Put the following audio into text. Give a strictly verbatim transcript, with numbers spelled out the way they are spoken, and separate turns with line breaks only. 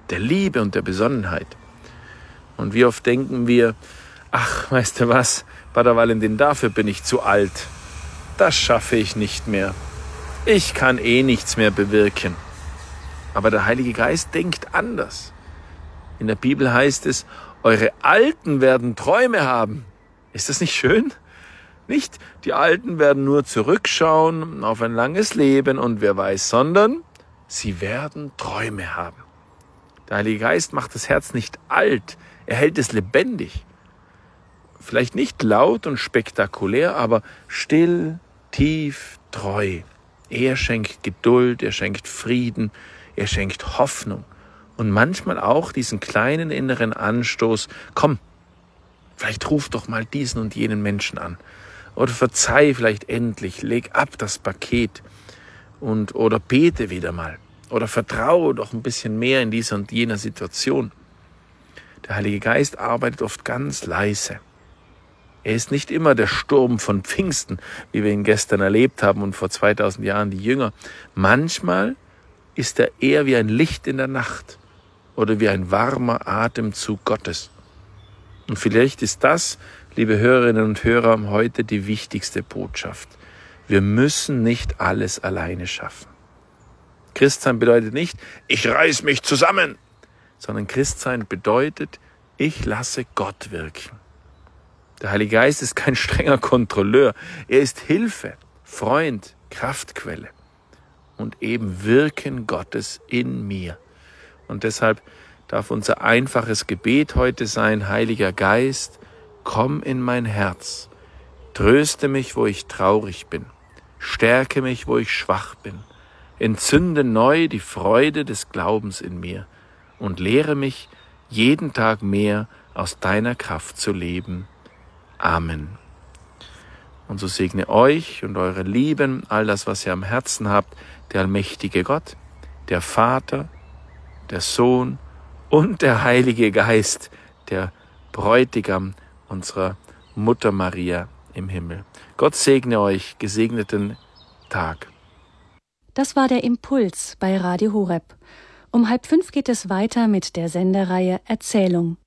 der Liebe und der Besonnenheit. Und wie oft denken wir, ach, weißt du was, Pater Valentin, dafür bin ich zu alt. Das schaffe ich nicht mehr. Ich kann eh nichts mehr bewirken. Aber der Heilige Geist denkt anders. In der Bibel heißt es, eure Alten werden Träume haben. Ist das nicht schön? Nicht, die Alten werden nur zurückschauen auf ein langes Leben und wer weiß, sondern sie werden Träume haben. Der Heilige Geist macht das Herz nicht alt, er hält es lebendig. Vielleicht nicht laut und spektakulär, aber still, tief, treu. Er schenkt Geduld, er schenkt Frieden, er schenkt Hoffnung und manchmal auch diesen kleinen inneren Anstoß, komm, vielleicht ruf doch mal diesen und jenen Menschen an oder verzeih vielleicht endlich, leg ab das Paket und oder bete wieder mal oder vertraue doch ein bisschen mehr in dieser und jener Situation. Der Heilige Geist arbeitet oft ganz leise. Er ist nicht immer der Sturm von Pfingsten, wie wir ihn gestern erlebt haben und vor zweitausend Jahren die Jünger. Manchmal ist er eher wie ein Licht in der Nacht oder wie ein warmer Atemzug Gottes. Und vielleicht ist das, liebe Hörerinnen und Hörer, heute die wichtigste Botschaft. Wir müssen nicht alles alleine schaffen. Christsein bedeutet nicht, ich reiß mich zusammen, sondern Christsein bedeutet, ich lasse Gott wirken. Der Heilige Geist ist kein strenger Kontrolleur. Er ist Hilfe, Freund, Kraftquelle und eben Wirken Gottes in mir. Und deshalb darf unser einfaches Gebet heute sein, Heiliger Geist, komm in mein Herz, tröste mich, wo ich traurig bin, stärke mich, wo ich schwach bin, entzünde neu die Freude des Glaubens in mir und lehre mich, jeden Tag mehr aus deiner Kraft zu leben. Amen. Und so segne euch und eure Lieben, all das, was ihr am Herzen habt, der allmächtige Gott, der Vater, der Sohn und der Heilige Geist, der Bräutigam unserer Mutter Maria im Himmel. Gott segne euch, gesegneten Tag.
Das war der Impuls bei Radio Horeb. Um halb fünf geht es weiter mit der Sendereihe Erzählung.